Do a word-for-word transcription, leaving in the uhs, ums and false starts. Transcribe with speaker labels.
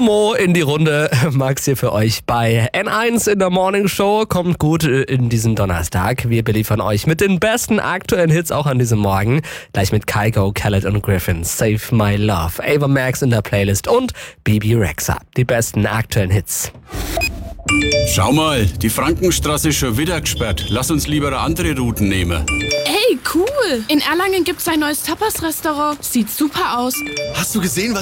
Speaker 1: Mo in die Runde. Max hier für euch bei N eins in der Morning Show. Kommt gut in diesen Donnerstag. Wir beliefern euch mit den besten aktuellen Hits auch an diesem Morgen. Gleich mit Kygo, Khaled und Griffin. Save My Love. Ava Max in der Playlist und Bibi Rexha. Die besten aktuellen Hits.
Speaker 2: Schau mal, die Frankenstraße ist schon wieder gesperrt. Lass uns lieber eine andere Route nehmen.
Speaker 3: Ey, cool! In Erlangen gibt's ein neues Tapas-Restaurant. Sieht super aus.
Speaker 4: Hast du gesehen, was